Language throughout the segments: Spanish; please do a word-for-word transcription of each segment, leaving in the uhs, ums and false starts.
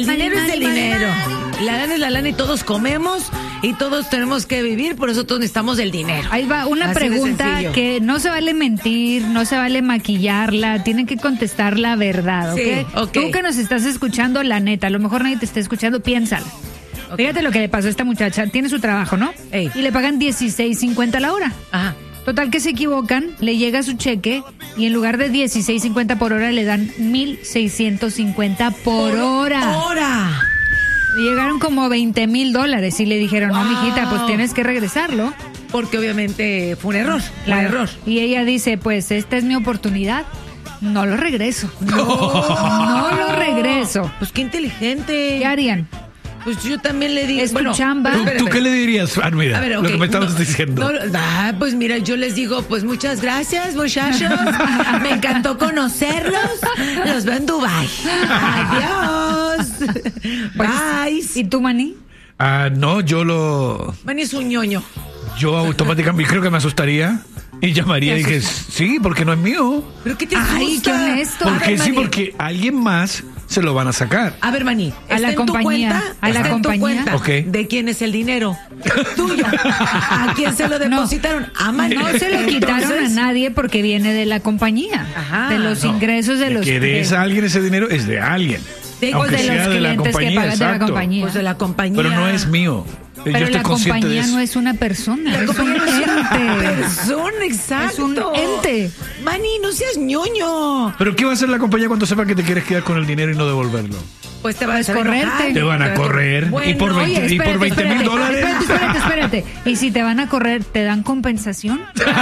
El Mani, dinero mani, es el mani, dinero. mani. La lana es la lana y todos comemos y todos tenemos que vivir, por eso todos necesitamos del dinero. Ahí va una Así de pregunta sencillo. que no se vale mentir, no se vale maquillarla, tienen que contestar la verdad, ¿ok? Sí, ok. Tú que nos estás escuchando, la neta, a lo mejor nadie te está escuchando, piénsala. Fíjate lo que le pasó a esta muchacha, tiene su trabajo, ¿no? Ey. Y le pagan dieciséis cincuenta la hora. Ajá. Total que se equivocan, le llega su cheque y en lugar de dieciséis cincuenta por hora le dan mil seiscientos cincuenta por hora. ¡Hora! Llegaron como veinte mil dólares y le dijeron, no, Wow. mijita, pues tienes que regresarlo. Porque obviamente fue un error. Fue un Claro. error. Y ella dice, pues esta es mi oportunidad, no lo regreso. No, no lo regreso. Pues qué inteligente. ¿Qué harían? Pues yo también le digo. Es tu chamba. pero ¿Tú, espera, tú qué espera. le dirías, Armida? A ver, Lo ok, que me estabas no, diciendo. no, ah, pues mira, yo les digo, pues muchas gracias, muchachos. Me encantó conocerlos. Los veo en Dubai. Adiós. Bye. ¿Y tú, Mani? Ah, no, yo lo... Manny es un ñoño. Yo automáticamente creo que me asustaría y llamaría y dije, sí, porque no es mío. ¿Pero qué te Ay, asusta? qué honesto. A Porque ver, sí, Manny. porque alguien más se lo van a sacar. A ver, Mani, A la ¿está en tu compañía, cuenta? a la ¿Está en tu compañía. cuenta? Ok. ¿De quién es el dinero? Tuyo. ¿A quién se lo depositaron? A Mani. No se lo quitaron a Entonces, nadie porque viene de la compañía, Ajá. de los No, ingresos de de los... que de- des a alguien ese dinero es de alguien. De- aunque pues de sea los de la clientes que compañía, pagan de la exacto. compañía. Pues de la compañía. Pero no es mío. Yo Pero estoy la consciente de compañía eso. no es una persona, La es un compañía no es una ente. persona, exacto. Es un ente. Mani, no seas ñoño. ¿Pero qué va a hacer la compañía cuando sepa que te quieres quedar con el dinero y no devolverlo? Pues te vas a correrte. enojar. Te van a correr. Bueno, y por Oye, veinte y por espérate, veinte mil espérate, dólares. espérate, espérate, espérate. Y si te van a correr, ¿te dan compensación?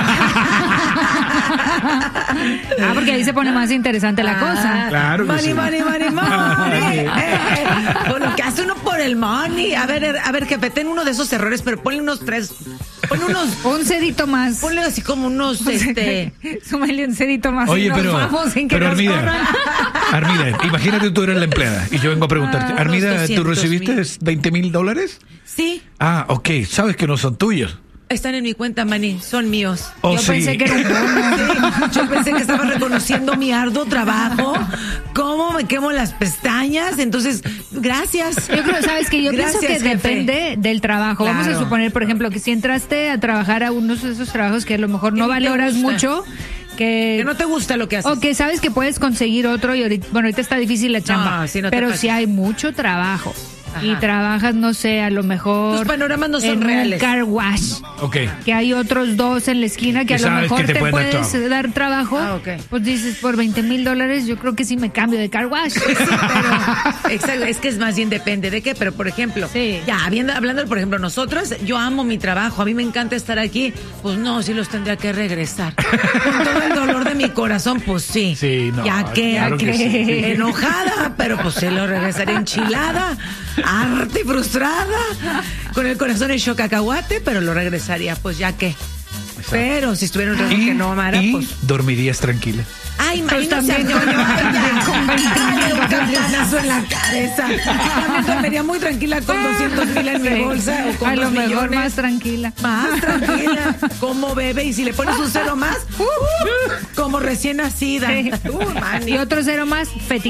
Ah, porque ahí se pone más interesante la cosa. Claro que Money, sí. money, money, money. Eh, eh, Por lo que hace uno por el money. A ver, a ver, jefe, ten uno de esos errores, pero ponle unos tres. Ponle unos. Un cedito más. Ponle así como unos, este. Súmale un cedito más. Oye, y nos pero, vamos sin que pero nos Armida, corran. Armida, imagínate tú eres la empleada y yo vengo a preguntarte, Ah, Armida, unos ¿tú doscientos recibiste mil. veinte mil dólares? Sí, Ah, ok, sabes que no son tuyos. están en mi cuenta, Manny. Son míos. Oh, Yo sí. pensé que era un bono. Sí, yo pensé que estaba reconociendo mi arduo trabajo, cómo me quemo las pestañas, entonces, gracias. Yo creo, sabes que yo Gracias, pienso que jefe. depende del trabajo. Vamos a Claro. suponer, por ejemplo, que si entraste a trabajar a unos de esos trabajos que a lo mejor no Que ni te valoras gusta. mucho, que, Que no te gusta lo que haces. o que sabes que puedes conseguir otro y ahorita, bueno, ahorita está difícil la chamba, sí, no te pero pases. si hay mucho trabajo y Ajá. trabajas, no sé, a lo mejor Tus panoramas no son en reales. un car wash. Ok. Que hay otros dos en la esquina que Que a lo sabes mejor que te te, pueden dar puedes trabajo. dar trabajo. Ah, ok. Pues dices, por veinte mil dólares, yo creo que sí me cambio de car wash. Exacto, es que es más bien depende de qué, pero por ejemplo, Sí. ya habiendo, hablando, por ejemplo, nosotros, yo amo mi trabajo, a mí me encanta estar aquí, pues no, sí los tendría que regresar. Con todo el dolor de mi corazón, pues sí. Sí, no, Ya que, claro que sí. enojada, pero pues se lo regresaré enchilada, harta y frustrada, con el corazón hecho cacahuate, pero lo regresaría, pues ya que. Pero si estuviera un trabajo Y, que no amara, y pues. dormirías tranquila. Ay, Pues imagínate, también Antonio, con- ay, ya, con veinte mil dale un dólares. campanazo en la cabeza. También dormiría muy tranquila con doscientos mil en mi Sí. bolsa o con a lo dos mejor millones. más tranquila. Más tranquila, como bebé. Y si le pones un cero más, uh, como recién nacida. Sí. Uh, Manny. Y otro cero más, fetiche.